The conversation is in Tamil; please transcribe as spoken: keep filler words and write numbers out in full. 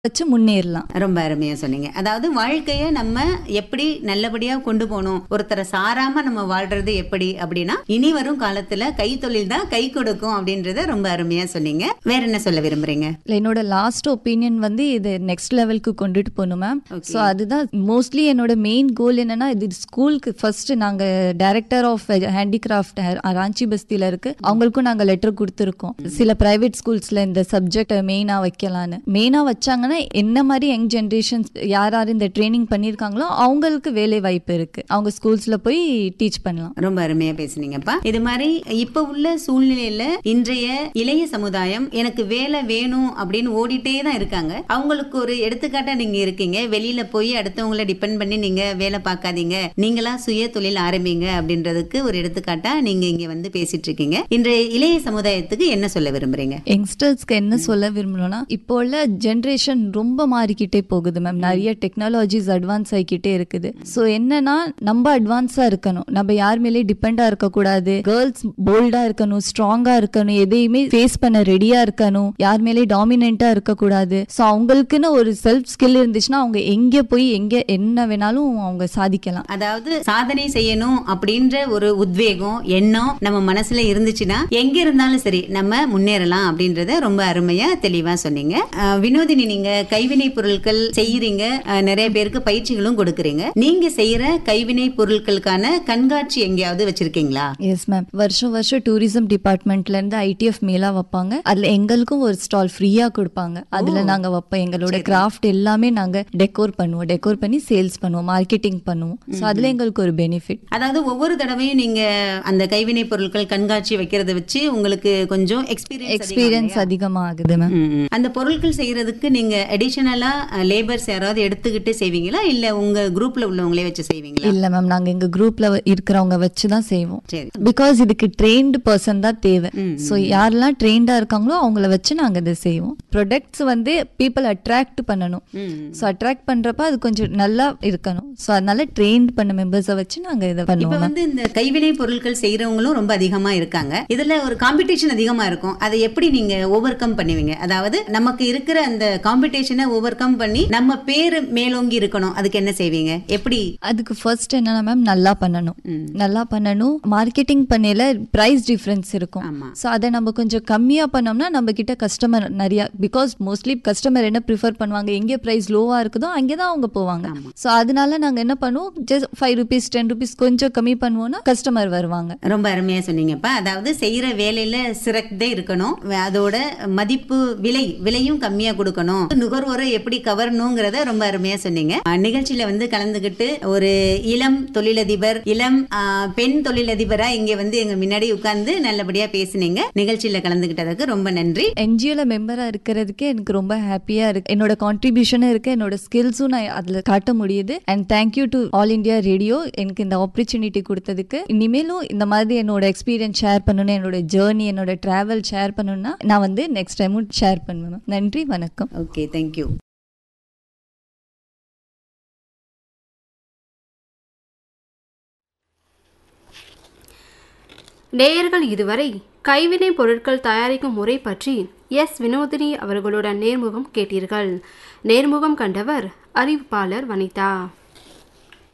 வச்சு முன்னேறலாம். ரொம்ப அருமையா சொன்னீங்க. அதாவது வாழ்க்கைய நம்ம எப்படி நல்லபடியா கொண்டு போகணும், ஒருத்தரை சாராம நம்ம வாழ்றது எப்படி அப்படின்னா இனி வரும் காலத்துல கைத்தொழில் தான் கை கொடுக்கும் அப்படின்றத ரொம்ப அருமையா சொன்னீங்க. வேற என்ன சொல்ல விரும்புறீங்க? என்னோட லாஸ்ட் ஒப்பீனியன் வந்து இது நெக்ஸ்ட் லெவலுக்கு கொண்டுட்டு போகணும் மேம். ஸோ அதுதான் மோஸ்ட்லி என்னோட மெயின் கோல் என்னன்னா, இது ஸ்கூலுக்கு ஃபர்ஸ்ட் நாங்க டைரக்டர் ஆஃப் ஹேண்டிகிராஃப்ட் ராஞ்சி பஸ்தியில இருக்கு, அவங்களுக்கும் நாங்க லெட்டர் கொடுத்துருக்கோம். சில பிரைவேட் ஸ்கூல்ஸ்ல இந்த சப்ஜெக்ட் மெயினா வைக்கலான்னு. மெயினா வச்சாங்கன்னா என்ன மாதிரி யங் ஜென்ரேஷன் யார் யார் இந்த ட்ரைனிங் பண்ணிருக்காங்களோ அவங்களுக்கு வேலை வாய்ப்பு இருக்கு, அவங்க ஸ்கூல்ஸ்ல போய் டீச் பண்ணலாம். ரொம்ப அருமையா பேசுனீங்கப்பா. இது மாதிரி இப்ப உள்ள சூழ்நிலையில இன்றைய இளைய சமுதாயம் எனக்கு வேலை வேணும் அப்படின்னு ஓடிட்டே தான் இருக்காங்க. அவங்களுக்கு ஒரு எடுத்துக்காட்டா நீங்க இருக்கீங்க. வெளியில போய் அடுத்தவங்களை டிபெண்ட் பண்ணி நீங்க வேலை பார்க்காதீங்க, நீங்களா சுய தொழில் ஆரம்பிங்க அப்படின்றதுக்கு ஒரு எடுத்துக்காட்டா நீங்க இங்க வந்து பேசிட்டு இருக்கீங்க. இன்றைய இளைய சமுதாயத்துக்கு என்ன சொல்ல விரும்புறீங்க? யங்ஸ்டர்ஸ்க்கு என்ன சொல்ல விரும்பணும்னா, இப்போ உள்ள ஜென்ரேஷன் ரொம்ப மாறிக்கிட்டே போகுது மேம். நிறைய டெக்னாலஜிஸ் அட்வான்ஸ் ஆகிக்கிட்டே இருக்குது. ஸோ என்னன்னா நம்ம அட்வான்ஸா இருக்கணும், நம்ம யார் மேலே டிபெண்டா இருக்கக்கூடாது. கேர்ள்ஸ் போல்டா இருக்கணும், ஸ்ட்ராங்கா இருக்கணும், எதையுமே ஃபேஸ் பண்ண ரெடியா இருக்கணும், யார் மேலே டாமினென்ட்டா இருக்கக்கூடாது. ஸோ அவங்களுக்குன்னு ஒரு செல்ஃப் ஸ்கில் இருந்துச்சுன்னா அவங்க எங்க போய் எங்க என்ன வேணாலும் அவங்க சாதிக்கலாம். அதாவது சாதனை செய்யணும் அப்படின்ற ஒரு உத்வேகம் எண்ணம் நம்ம மனசுல இருந்துச்சுன்னா எங்க இருந்தாலும் சரி நம்ம முன்னேறலாம் அப்படின்றத ரொம்ப அருமையா தெளிவா சொன்னீங்க. வினோதினி, நீங்க கைவினை பொருட்கள் செய்யறீங்க, நிறைய பேருக்கு பயிற்சிகளும் கொடுக்கறீங்க. நீங்க செய்யற கைவினை பொருட்களுக்கான கண்காட்சி எங்கேயாவது வச்சிருக்கீங்களா? Yes ma'am. வருஷம் வருஷம் டூரிசம் டிபார்ட்மெண்ட்ல இருந்து ஐடிஎஃப் மேலா வைப்பாங்க. அதுல எங்களுக்கும் ஒரு ஸ்டால் ஃப்ரீயா கொடுப்பாங்க. அதுல நாங்க வைப்போம். எங்களோட கிராஃப்ட் எல்லாமே நாங்க டெக்கோர் பண்ணுவோம், டெக்கோர் பண்ணி சேல்ஸ் பண்ணுவோம், மார்க்கெட்டிங் பண்ணுவோம். ஸோ அதுல எங்களுக்கு ஒரு பெனிஃபிட். அதாவது ஒவ்வொரு தடவையும் நீங்க அந்த கைவினை பொருட்கள் கண்காட்சி வைக்கிறத வச்சு உங்களுக்கு கொஞ்சம் எக்ஸ்பீரியன்ஸ் எக்ஸ்பீரியன்ஸ் அதிகமாகுது மேம். அந்த பொருட்கள் செய்யறதுக்கு நீங்க அடிஷனலா லேபர்ஸ் யாராவது எடுத்துக்கிட்டு செய்வீங்களா, இல்ல உங்க குரூப்ல உள்ளவங்களே வச்சு செய்வீங்களா? இல்ல மேம், நாங்க எங்க குரூப்ல இருக்கிறவங்க வச்சு தான் செய்வோம். பிகாஸ் இதுக்கு ட்ரெயின்டு பர்சன் தான் தேவை. சோ யாரெல்லாம் ட்ரெயின்டா இருக்காங்களோ அவங்கள வச்சு நாங்க இதை செய்வோம். ப்ராடக்ட்ஸ் வந்து பீப்புள் அட்ராக்ட் பண்ணணும். சோ அட்ராக்ட் பண்றப்ப அது கொஞ்சம் நல்லா இருக்கணும். சோ அதனால ட்ரெயின்ட் பண்ண மெம்பர்ஸை வச்சு நாங்க இதை பண்ணுவோம். இப்ப வந்து இந்த கைவினை பொருட்கள் செய்யறவங்களும் ரொம்ப அதிகமா இருக்காங்க. இதுல ஒரு காம்படிஷன் அதிகமா இருக்கும். அதை எப்படி நீங்க ஓவர் கம் பண்ணுவீங்க? அதாவது நமக்கு இருக்கிற அந்த காம்படிஷனை ஓவர் கம் பண்ணி நம்ம பேரு மேலோங்கி இருக்கணும், அதுக்கு என்ன செய்வீங்க? எப்படி? அதுக்கு ஃபர்ஸ்ட் என்னன்னா மேம், நல்லா பண்ணணும். நல்லா பண்ணணும். மார்க்கெட்டிங் பண்ணல பிரைஸ் டிஃபரன்ஸ் இருக்கும். சோ அதை நம்ம கொஞ்சம் கம்மியா பண்ணோம்னா நம்ம கிட்ட கஸ்டமர் நிறைய, பிகாஸ் மோஸ்ட்லி கஸ்டமர் என்ன ப்ரிஃபர் பண்ணுவாங்க, எங்கே பிரைஸ் லோவா இருக்குதோ அங்கேதான் அவங்க போவாங்க. சோ அதனால நாங்க என்ன பண்ணுவோம், just five rupees ten rupees கொஞ்சம் கம்மி பண்ணுவோம்னா கஸ்டமர் வருவாங்க. ரொம்ப அருமையா சொன்னீங்கப்பா. அதாவது செய்யற வேலையில சிறந்தே இருக்கணும், அதோட மதிப்பு விலை விலையும் கம்மியா கொடுக்கணும், நுகர்வோரை எப்படி கவரணுங்கிறத ரொம்ப அருமையா சொன்னீங்க. நிகழ்ச்சியில வந்து கலந்துகிட்டு ஒரு இளம் தொழிலதிபர், இளம் பெண் தொழிலதிபரா இங்க வந்து எங்க முன்னாடி உட்கார்ந்து நல்லபடியா பேசினீங்க. நிகழ்ச்சியில கலந்துகிட்டதுக்கு ரொம்ப நன்றி. என்ஜிஓல மெம்பரா இருக்கிறதுக்கு எனக்கு ரொம்ப ஹாப்பியா இருக்கு. என்னோட கான்ட்ரிபியூஷனும் இருக்கு, என்னோட ஸ்கில்ஸும் நான் அதுல காட்ட முடியுது. And thank you to all India radio எனக்கு இந்த ஆப்பர்ச்சுனிட்டி கொடுத்ததுக்கு. இனிமேலும் இந்த மாதிரி என்னோட எக்ஸ்பீரியன்ஸ் ஷேர் பண்ணணும், என்னோட ஜேர்னி, என்னோட டிராவல் ஷேர் பண்ணணும்னா நான் வந்து நெக்ஸ்ட் டைமும் ஷேர் பண்ணுவேன். நன்றி, வணக்கம். Okay, thank you. நேயர்கள் இதுவரை கைவினை பொருட்கள் தயாரிக்கும் முறை பற்றி எஸ் வினோதினி அவர்களுடன் நேர்முகம் கேட்டீர்கள். நேர்முகம் கண்டவர் அறிவிப்பாளர் வனிதா.